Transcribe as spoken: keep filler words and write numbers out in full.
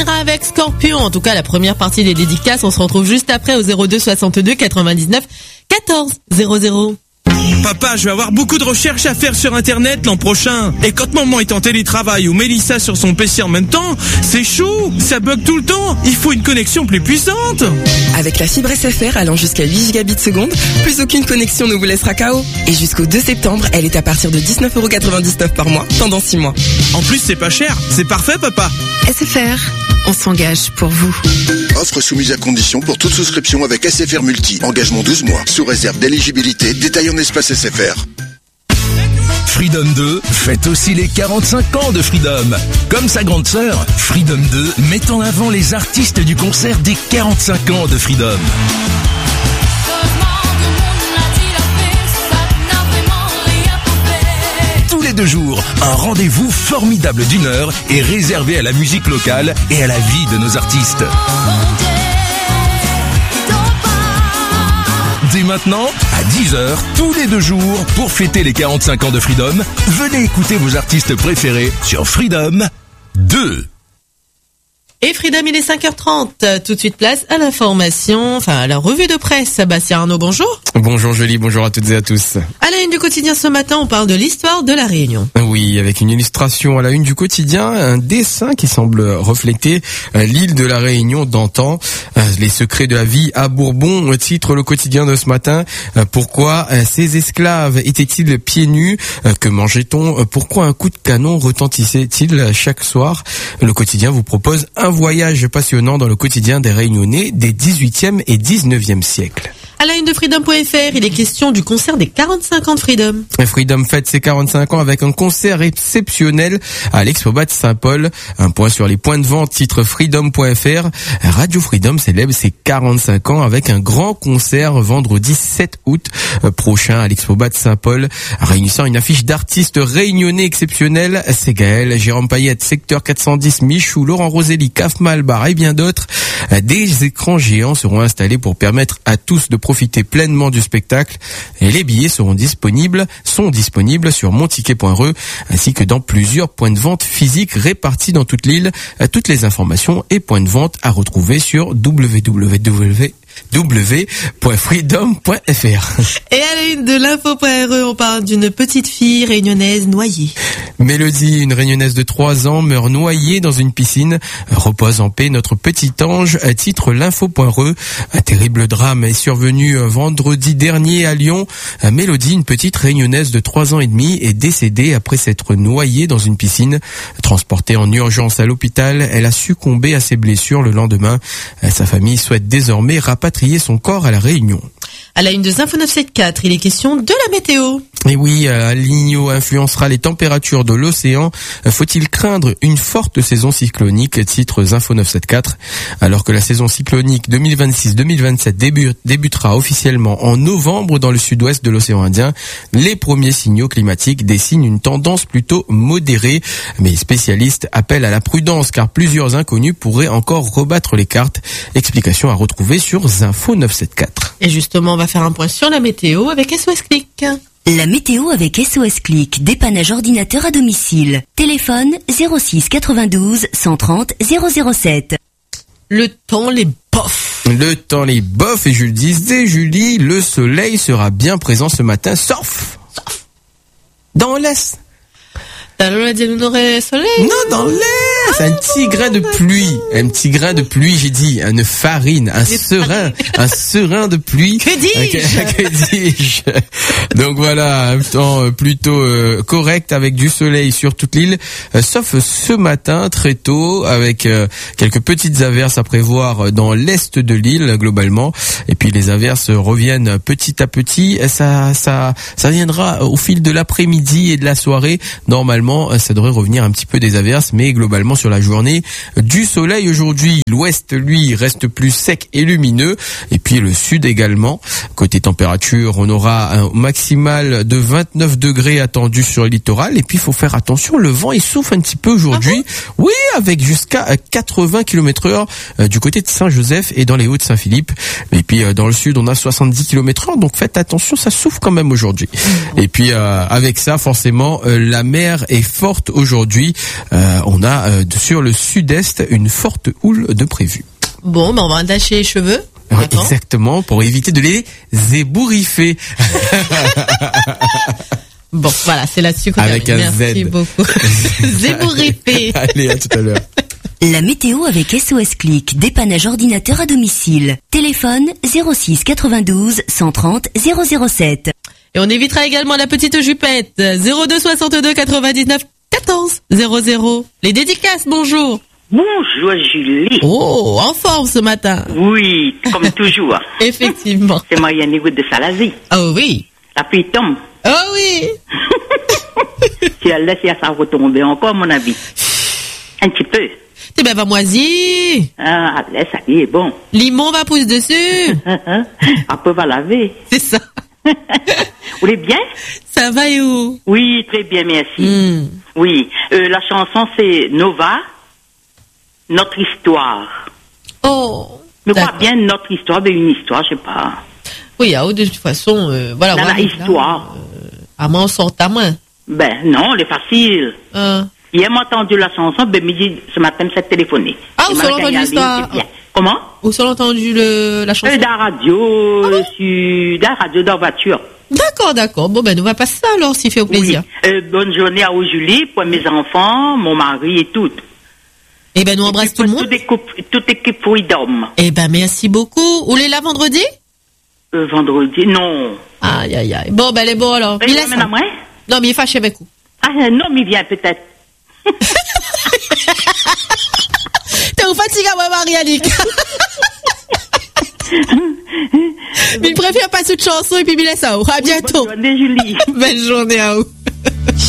Avec Scorpion, en tout cas la première partie des dédicaces, on se retrouve juste après au zéro deux soixante-deux quatre-vingt-dix-neuf quatorze zéro zéro. Papa, je vais avoir beaucoup de recherches à faire sur Internet l'an prochain. Et quand maman est en télétravail ou Mélissa sur son P C en même temps, c'est chaud, ça bug tout le temps. Il faut une connexion plus puissante. Avec la fibre S F R allant jusqu'à huit gigabits seconde, plus aucune connexion ne vous laissera K O. Et jusqu'au deux septembre, elle est à partir de dix-neuf euros quatre-vingt-dix-neuf par mois pendant six mois. En plus, c'est pas cher. C'est parfait, papa. S F R, on s'engage pour vous. Offre soumise à condition pour toute souscription avec S F R Multi. Engagement douze mois. Sous réserve d'éligibilité. Détail en espace S F R. Freedom deux fête aussi les quarante-cinq ans de Freedom. Comme sa grande sœur, Freedom deux met en avant les artistes du concert des quarante-cinq ans de Freedom. Tous les deux jours, un rendez-vous formidable d'une heure est réservé à la musique locale et à la vie de nos artistes. Dès maintenant, à dix heures, tous les deux jours, pour fêter les quarante-cinq ans de Freedom, venez écouter vos artistes préférés sur Freedom deux. Et Freedom, il est cinq heures trente. Tout de suite place à l'information, enfin à la revue de presse. Sébastien Arnaud, bonjour. Bonjour Julie, bonjour à toutes et à tous. À la une du quotidien ce matin, on parle de l'histoire de la Réunion. Oui, avec une illustration à la une du quotidien, un dessin qui semble refléter l'île de la Réunion d'antan. Les secrets de la vie à Bourbon, titre le quotidien de ce matin. Pourquoi ces esclaves étaient-ils pieds nus? Que mangeait-on? Pourquoi un coup de canon retentissait-il chaque soir? Le quotidien vous propose un voyage passionnant dans le quotidien des Réunionnais des dix-huitième et dix-neuvième siècles. À la une de Freedom point F R, il est question du concert des quarante-cinq ans de Freedom. Freedom fête ses quarante-cinq ans avec un concert exceptionnel à l'Expobat de Saint-Paul. Un point sur les points de vente, titre Freedom point F R. Radio Freedom célèbre ses quarante-cinq ans avec un grand concert vendredi sept août prochain à l'Expobat de Saint-Paul, réunissant une affiche d'artistes réunionnais exceptionnels. C'est Gaël, Jérôme Payette, Secteur quatre cent dix, Michou, Laurent Roselli, Caf Malbar et bien d'autres. Des écrans géants seront installés pour permettre à tous de profiter pleinement du spectacle. Et les billets seront disponibles, sont disponibles sur mon ticket point r e ainsi que dans plusieurs points de vente physiques répartis dans toute l'île. Toutes les informations et points de vente à retrouver sur w w w point freedom point f r. Et à la une de l'info point r e, on parle d'une petite fille réunionnaise noyée. Mélodie, une réunionnaise de trois ans, meurt noyée dans une piscine. Repose en paix notre petit ange, titre l'info point r e. Un terrible drame est survenu vendredi dernier à Lyon. Mélodie, une petite réunionnaise de trois ans et demi, est décédée après s'être noyée dans une piscine. Transportée en urgence à l'hôpital, elle a succombé à ses blessures le lendemain. Sa famille souhaite désormais rapatrier son corps à la Réunion. À la une de Zinfo neuf cent soixante-quatorze, il est question de la météo. Et oui, El Niño influencera les températures de l'océan. Faut-il craindre une forte saison cyclonique, titre Zinfo neuf cent soixante-quatorze. Alors que la saison cyclonique deux mille vingt-six deux mille vingt-sept début, débutera officiellement en novembre dans le sud-ouest de l'océan Indien, les premiers signaux climatiques dessinent une tendance plutôt modérée. Mais les spécialistes appellent à la prudence car plusieurs inconnus pourraient encore rebattre les cartes. Explication à retrouver sur Zinfo neuf cent soixante-quatorze. Et justement, on va faire un point sur la météo avec S O S Click. La météo avec S O S Click, dépannage ordinateur à domicile. Téléphone zéro six quatre-vingt-douze cent trente zéro zéro sept. Le temps, les bofs. Le temps, les bofs, et je le disais, Julie, le soleil sera bien présent ce matin, sauf, sauf dans l'est. T'as le dit nous aurait soleil? Non, dans l'air. C'est un petit grain de pluie. Un petit grain de pluie, j'ai dit. Une farine, un serin. Un serin de pluie. Que dis-je? Que dis-je? Donc voilà, un temps plutôt euh, correct avec du soleil sur toute l'île. Euh, sauf ce matin, très tôt, avec euh, quelques petites averses à prévoir dans l'est de l'île, globalement. Et puis les averses reviennent petit à petit. Ça, ça, ça viendra au fil de l'après-midi et de la soirée. Normalement, ça devrait revenir un petit peu des averses, mais globalement sur la journée, du soleil aujourd'hui. L'ouest, lui, reste plus sec et lumineux, et puis le sud également. Côté température, on aura un maximal de vingt-neuf degrés attendu sur le littoral, et puis il faut faire attention, le vent il souffle un petit peu aujourd'hui. Ah bon? Oui, avec jusqu'à quatre-vingts kilomètres heure du côté de Saint-Joseph et dans les Hauts-de-Saint-Philippe. Et puis dans le sud, on a soixante-dix kilomètres heure, donc faites attention, ça souffle quand même aujourd'hui. Et puis euh, avec ça, forcément, euh, la mer est forte aujourd'hui. Euh, on a euh, sur le sud-est, une forte houle de prévue. Bon, ben on va attacher les cheveux. Ouais, exactement, pour éviter de les ébouriffer. Bon, voilà, c'est là-dessus qu'on Avec termine. un Merci Z. beaucoup. Zébourifé. Allez, à tout à l'heure. La météo avec S O S Click, dépannage ordinateur à domicile. Téléphone zéro six quatre-vingt-douze cent trente zéro zéro sept. Et on évitera également la petite jupette. zéro deux soixante-deux quatre-vingt-dix-neuf quatorze zéro zéro. Les dédicaces, bonjour. Bonjour Julie. Oh, en forme ce matin. Oui, comme toujours. Effectivement. C'est Marianne Égout de Salazie. Oh oui. La pluie tombe. Oh oui. Si elle laisse ça retomber encore, mon avis. Un petit peu. T'es ben va moisir. Ah, laisse, ça y est bon. Limon va pousser dessus. Après, va laver. C'est ça. Vous allez bien? Ça va et où? Oui, très bien, merci. Mm. Oui, euh, la chanson c'est Nova, Notre Histoire. Oh. Je crois bien notre histoire, mais une histoire, je sais pas. Oui, ah, de toute façon, euh, voilà. Dans voilà, la histoire. Là, euh, à moi, on sort ta main. Ben non, c'est facile. Euh. Hier, m'a entendu la chanson, ben midi, ce matin, me s'est téléphoné. Ah, Et vous m'a avez entendu regardé, ça? c'est bien. Comment? Vous avez entendu le, la chanson? Euh, dans la radio, Ah bon? euh, sur, dans la radio, dans la voiture. D'accord, d'accord. Bon, ben, nous va passer ça alors, s'il fait au plaisir. Oui. Euh, bonne journée à vous, Julie, pour mes enfants, mon mari et tout. Eh ben, nous embrasse tout le monde. Toute équipe, toute équipe Freedom. Eh ben, merci beaucoup. Vous l'êtes là vendredi? Euh, vendredi, non. Aïe, aïe, aïe. Bon, ben, elle est bon alors. Euh, Il laisse. maintenant, moi? Non, mais il est fâché avec vous. Ah, non, mais il vient peut-être. T'es au fatigué, moi, Marie-Annick. Mais il préfère passer de chanson et puis il laisse à vous. À bientôt. Bonne journée, Julie. Belle journée à vous.